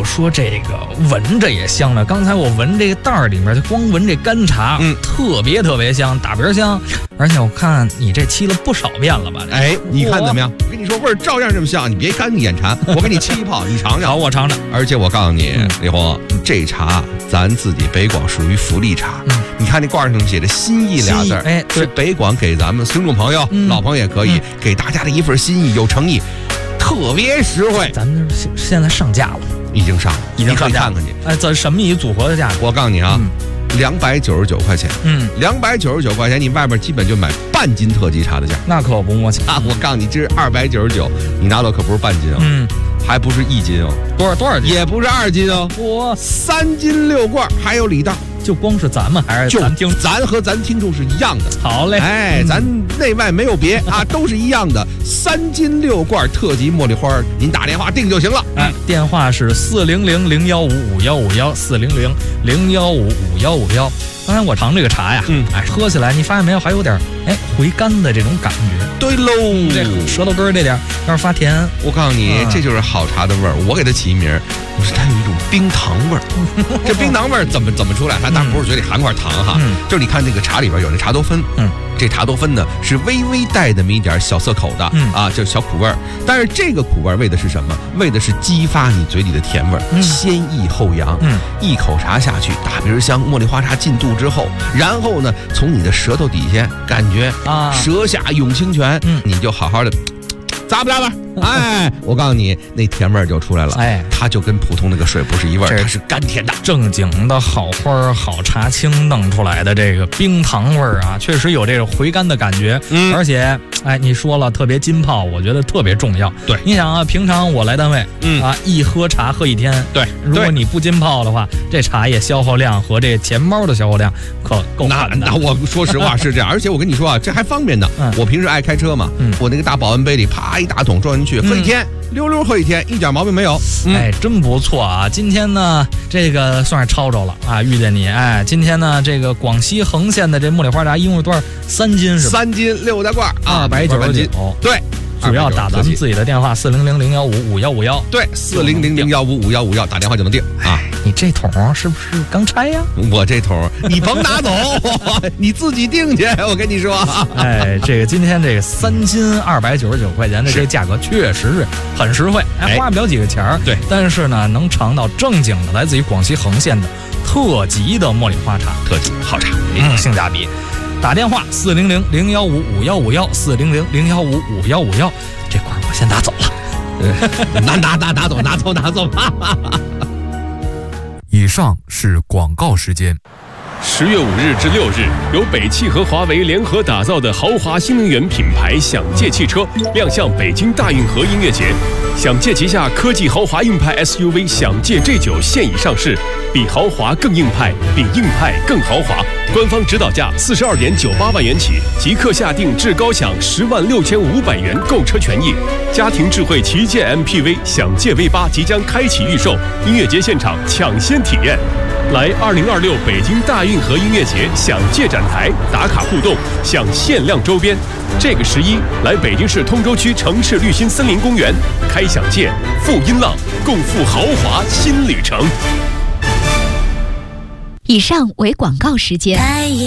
说这个闻着也香了，刚才我闻这个袋儿里面，就光闻这干茶，特别香，打鼻香。而且我看你这沏了不少遍了吧？ 哎，你看怎么样？我跟你说，味儿照样这么香，你别干眼馋。我给你沏一泡，你尝尝。 好，我尝尝。 而且我告诉你，李红，这茶咱自己北广属于福利茶。你看那罐上写着“心意”俩字儿， 哎， 是北广给咱们听众朋友、老朋友也可以给大家的一份心意，有诚意，特别实惠。 咱们现在上架了， 已经上了， 已经上架了， 你可以看看去。 哎，这什么一组合的价格？ 我告诉你啊。299块钱，299块钱，你外边基本就买半斤特级茶的价， 那可不摸钱啊！我告诉你，这是299，你拿到可不是半斤哦，还不是1斤哦， 多少斤？ 也不是2斤哦， 我 3斤6罐，还有礼袋。 就光是咱们还是咱和咱听众是一样的。 好嘞， 哎，咱内外没有别啊，都是一样的。3斤6罐特级茉莉花，您打电话订就行了。 哎，电话是400-015-5151，400-015-5151。刚才我尝这个茶呀，喝起来你发现没有，还有点回甘的这种感觉。 对喽， 这舌头根这点要是发甜， 我告诉你，这就是好茶的味儿。我给它起一名，我说它有一种冰糖味儿。这冰糖味儿怎么出来？它当然不是嘴里含块糖哈，就是你看那个茶里边有那茶多酚，这茶多酚呢是微微带那么一点小涩口的，啊，就是小苦味儿。但是这个苦味儿为的是什么？为的是激发你嘴里的甜味儿，先抑后扬。一口茶下去，大鼻香，茉莉花茶进肚之后，然后呢，从你的舌头底下感觉舌下涌清泉，你就好好的咂吧咂吧，哎，我告诉你，那甜味儿就出来了。哎，它就跟普通那个水不是一味儿，它是甘甜的， 正经的好花好茶青弄出来的这个冰糖味儿啊，确实有这个回甘的感觉。而且，哎，你说了特别浸泡，我觉得特别重要。 对， 你想啊，平常我来单位，一喝茶喝一天。对，如果你不浸泡的话，这茶叶消耗量和这钱包的消耗量可够狠的。 那我说实话是这样，而且我跟你说啊，这还方便呢。我平时爱开车嘛，我那个大保温杯里啪一大桶装进去，喝一天，溜溜喝一天，一点毛病没有。 哎，真不错啊！今天呢，这个算是抄着了啊，遇见你。哎，今天呢，这个广西横县的这茉莉花茶一共是多少？3斤是吧 ？3斤6大罐 ，299。对。主要打咱们自己的电话400-015-5151， 对，400-015-5151，打电话就能订啊。 你这桶是不是刚拆呀？ 我这桶你甭拿走，你自己订去。我跟你说， 哎，这个今天这个3斤299块钱的这个价格确实是很实惠，哎，花不了几个钱儿。 对， 但是呢，能尝到正经的来自于广西横县的特级的茉莉花茶， 特级好茶， 性价比。打电话400-015-5151，400-015-5151，这块我先拿走了。 拿走。 以上是广告时间。 10月5日至6日，由北汽和华为联合打造的豪华新能源品牌享界汽车亮相北京大运河音乐节。享界旗下科技豪华硬派 SUV 享界 G9 现已上市，比豪华更硬派，比硬派更豪华。官方指导价42.98万元起，即刻下定至高享106500元购车权益。家庭智慧旗舰 MPV 享界 V8 即将开启预售，音乐节现场抢先体验。来2026北京大运河音乐节享界展台打卡互动，享限量周边。这个11来北京市通州区城市绿心森林公园开享界，赴音浪，共赴豪华新旅程。 以上为广告时间。